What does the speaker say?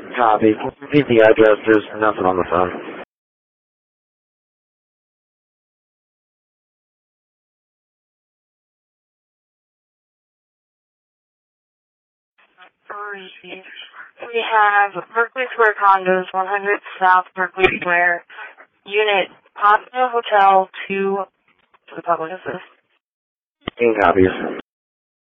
Copy. Repeat the address. There's nothing on the phone. We have Berkeley Square Condos, 100 South Berkeley Square, Unit Pasta Hotel 2 to the public assist. 15 copies.